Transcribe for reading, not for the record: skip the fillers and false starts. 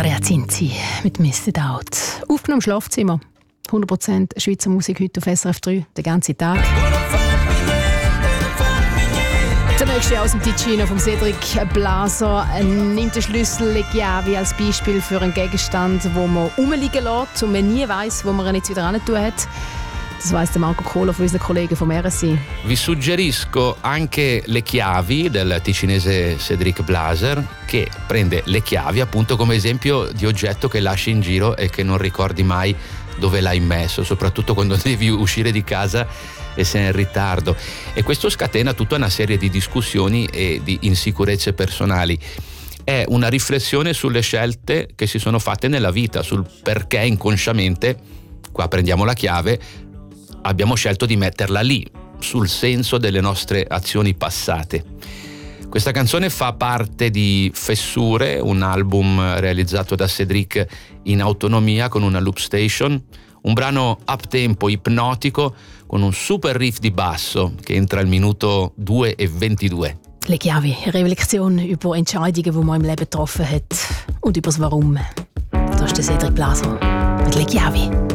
Andrea Zinzi mit «Missed Out». Aufgenommen im Schlafzimmer. 100% Schweizer Musik heute auf SRF 3, den ganzen Tag. Der nächste aus dem Ticino von Cedric Blaser nimmt den Schlüssel Leggiavi als Beispiel für einen Gegenstand, wo man rumliegen lässt und man nie weiss, wo man ihn jetzt wieder reintun hat. Das weiss der Marco Kohler von unseren Kollegen vom RSI. Vi suggerisco anche le chiavi del ticinese Cedric Blaser, che prende le chiavi appunto come esempio di oggetto che lasci in giro e che non ricordi mai dove l'hai messo, soprattutto quando devi uscire di casa e sei in ritardo. E questo scatena tutta una serie di discussioni e di insicurezze personali. È una riflessione sulle scelte che si sono fatte nella vita, sul perché inconsciamente, qua prendiamo la chiave, abbiamo scelto di metterla lì, sul senso delle nostre azioni passate. Questa canzone fa parte di Fessure, un album realizzato da Cedric in autonomia con una loop station, un brano up-tempo ipnotico con un super riff di basso che entra al minuto 2:22. Le Chiavi, Reflexion über Entscheidungen, die man im Leben getroffen hat und über das Warum. Das ist der Cedric Blaser mit Le Chiavi.